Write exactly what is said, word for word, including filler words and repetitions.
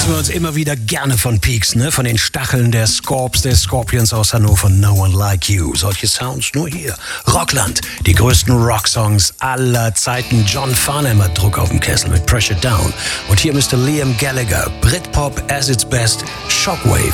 wir uns immer wieder gerne von Peaks, ne? Von den Stacheln der Scorps, der Scorpions aus Hannover. No One Like You. Solche Sounds nur hier. Rockland. Die größten Rocksongs aller Zeiten. John Farnham hat Druck auf dem Kessel mit Pressure Down. Und hier Mister Liam Gallagher. Britpop as its best. Shockwave.